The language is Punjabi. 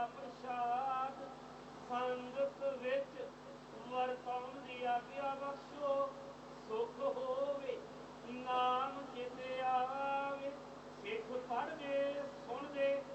ਪ੍ਰਸ਼ਾਦ ਸੰਗਤ ਵਿੱਚ ਵਰਤਾਉਣ ਦੀ ਆਗਿਆ ਬਖਸ਼ੋ। ਸੁਖ ਹੋਵੇ ਨਾਮ ਚਿਤ ਆਵੇ। ਸਿੱਖ ਪੜ੍ਹਦੇ ਸੁਣਦੇ